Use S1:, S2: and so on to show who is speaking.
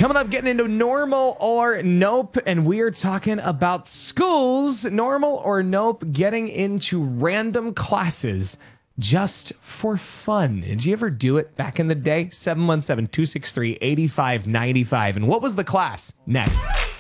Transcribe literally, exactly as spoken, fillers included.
S1: Coming up, getting into normal or nope, and we are talking about schools, normal or nope, getting into random classes just for fun. Did you ever do it back in the day? seven one seven, two six three, eight five nine five. And what was the class? Next.